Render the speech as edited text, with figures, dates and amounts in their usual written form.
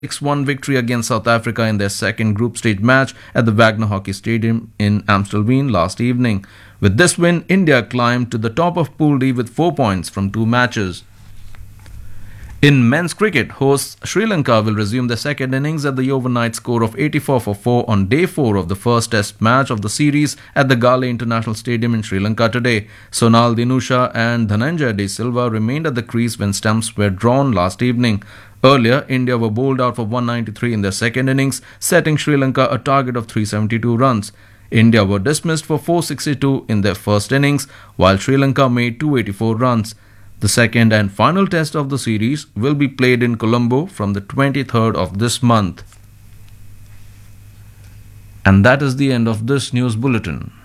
6-1 victory against South Africa in their second group stage match at the Wagner Hockey Stadium in Amstelveen last evening. With this win, India climbed to the top of Pool D with 4 points from 2 matches. In men's cricket, hosts Sri Lanka will resume their second innings at the overnight score of 84 for 4 on day 4 of the first test match of the series at the Gale International Stadium in Sri Lanka today. Sonal Dinusha and Dhananjay De Silva remained at the crease when stumps were drawn last evening. Earlier, India were bowled out for 193 in their second innings, setting Sri Lanka a target of 372 runs. India were dismissed for 462 in their first innings, while Sri Lanka made 284 runs. The second and final test of the series will be played in Colombo from the 23rd of this month. And that is the end of this news bulletin.